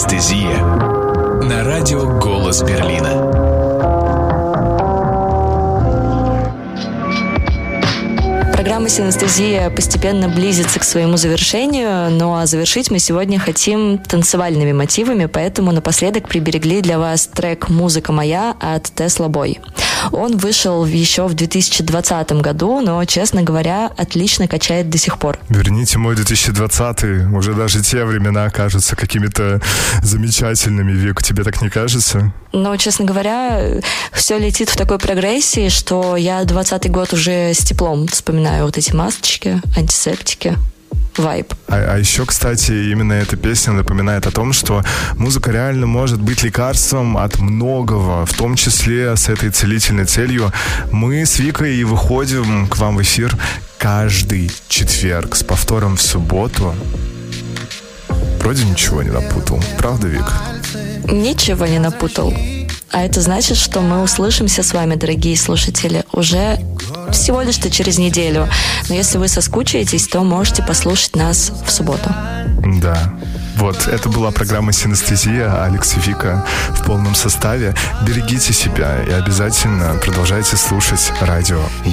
Синестезия на радио «Голос Берлина». Программа «Синестезия» постепенно близится к своему завершению, ну а завершить мы сегодня хотим танцевальными мотивами, поэтому напоследок приберегли для вас трек «Музыка моя» от Tesla Boy. Он вышел еще в 2020 году, но, честно говоря, отлично качает до сих пор. Верните мой 2020, уже даже те времена кажутся какими-то замечательными. Вик, тебе так не кажется? Но, честно говоря, все летит в такой прогрессии, что я 20-й год уже с теплом вспоминаю вот эти масочки, антисептики. Вайб. А еще, кстати, именно эта песня напоминает о том, что музыка реально может быть лекарством от многого, в том числе с этой целительной целью. Мы с Викой и выходим к вам в эфир каждый четверг с повтором в субботу. Вроде ничего не напутал. Правда, Вик? Ничего не напутал. А это значит, что мы услышимся с вами, дорогие слушатели, уже всего лишь-то через неделю. Но если вы соскучаетесь, то можете послушать нас в субботу. Да. Вот, это была программа «Синестезия», Алекс и Вика в полном составе. Берегите себя и обязательно продолжайте слушать радио